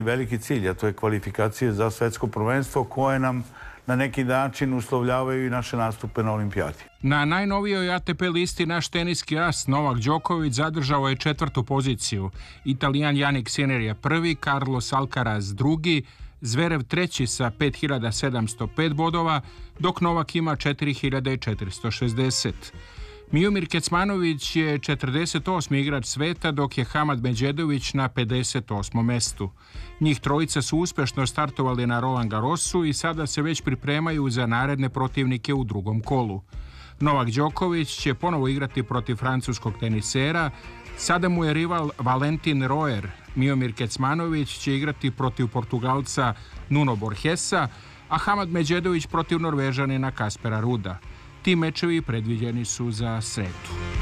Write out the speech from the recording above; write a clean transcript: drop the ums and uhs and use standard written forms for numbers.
veliki cilj, a to je kvalifikacije za svetsko prvenstvo koje nam na neki način uslovljavaju i naše nastupe na olimpijadi. Na najnovijoj ATP listi naš teniski as Novak Đoković zadržao je 4. poziciju. Italijan Jannik Sinner je prvi, Carlos Alcaraz drugi, Zverev treći sa 5705 bodova, dok Novak ima 4460. Mijomir Kecmanović je 48. igrač sveta, dok je Hamad Medžedović na 58. mestu. Njih trojica su uspešno startovali na Roland Garrosu i sada se već pripremaju za naredne protivnike u drugom kolu. Novak Đoković će ponovo igrati protiv francuskog tenisera, sada mu je rival Valentin Rojer. Mijomir Kecmanović će igrati protiv Portugalca Nuno Borgesa, a Hamad Medžedović protiv Norvežanina Kaspera Ruda. Ti mečevi predviđeni su za sredu.